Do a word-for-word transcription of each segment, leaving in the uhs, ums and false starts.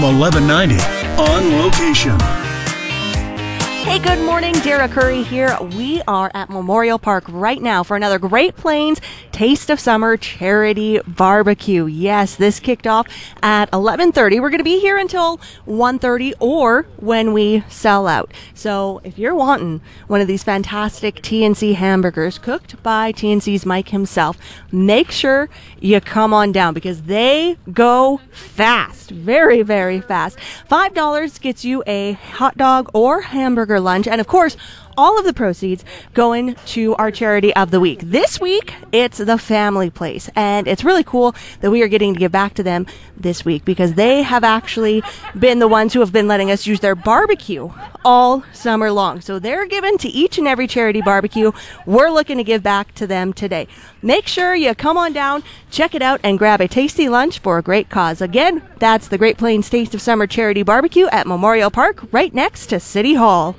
eleven ninety on location. Hey, good morning. Dara Curry here. We are at Memorial Park right now for another Great Plains Taste of Summer Charity Barbecue. Yes, this kicked off at eleven thirty. We're going to be here until one thirty or when we sell out. So if you're wanting one of these fantastic T N C hamburgers cooked by T N C's Mike himself, make sure you come on down because they go fast. Very, very fast. five dollars gets you a hot dog or hamburger lunch, and of course all of the proceeds going to our charity of the week. This week it's the Family Place, and it's really cool that we are getting to give back to them this week because they have actually been the ones who have been letting us use their barbecue all summer long. So they're given to each and every charity barbecue. We're looking to give back to them today. Make sure you come on down, check it out, and grab a tasty lunch for a great cause. Again, that's the Great Plains Taste of Summer Charity Barbecue at Memorial Park, right next to City Hall.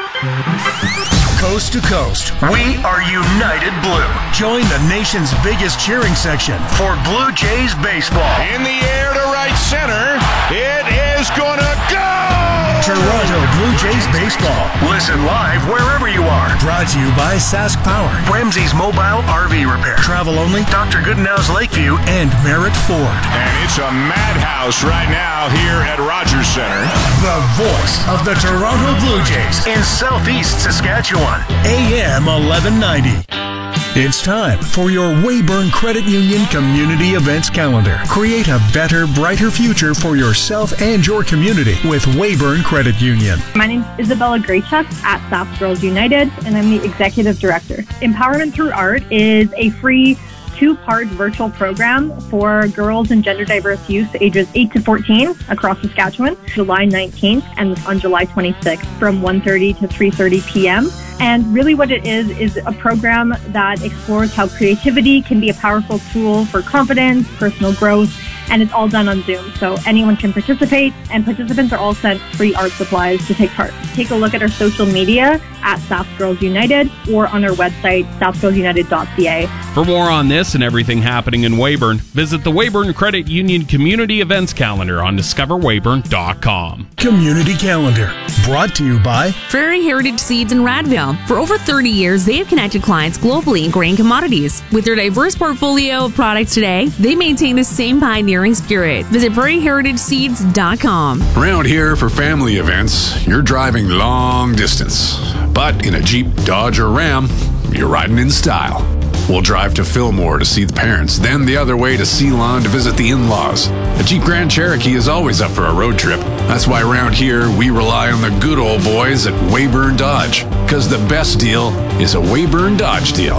Coast to coast, we are United Blue. Join the nation's biggest cheering section for Blue Jays baseball. In the air to right center, it is gonna go! Toronto Blue Jays baseball. Listen live wherever you are. Brought to you by Sask Power, Ramsey's Mobile R V Repair, Travel Only, Doctor Goodenow's Lakeview, and Merritt Ford. And it's a madhouse right now here at Rogers Center. The voice of the Toronto Blue Jays in Southeast Saskatchewan. A M eleven ninety. It's time for your Weyburn Credit Union Community Events Calendar. Create a better, brighter future for yourself and your community with Weyburn Credit Union. My name is Isabella Graychuk at South Girls United, and I'm the Executive Director. Empowerment Through Art is a free two-part virtual program for girls and gender diverse youth ages eight to fourteen across Saskatchewan, July nineteenth and on July twenty-sixth from one thirty to three thirty p.m. And really what it is, is a program that explores how creativity can be a powerful tool for confidence, personal growth, and it's all done on Zoom. So anyone can participate, and participants are all sent free art supplies to take part. Take a look at our social media at South Girls United or on our website, south girls united dot c a. For more on this and everything happening in Weyburn, visit the Weyburn Credit Union Community Events Calendar on discover weyburn dot com. Community Calendar, brought to you by Prairie Heritage Seeds in Radville. For over thirty years, they have connected clients globally in grain commodities. With their diverse portfolio of products today, they maintain the same pioneering spirit. Visit prairie heritage seeds dot com. Around here for family events, you're driving long distance. But in a Jeep, Dodge, or Ram, you're riding in style. We'll drive to Fillmore to see the parents, then the other way to Ceylon to visit the in-laws. A Jeep Grand Cherokee is always up for a road trip. That's why around here, we rely on the good old boys at Weyburn Dodge. Because the best deal is a Weyburn Dodge deal.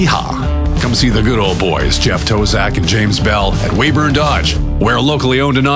Yeehaw! Come see the good old boys, Jeff Tozak and James Bell, at Weyburn Dodge. We're locally owned and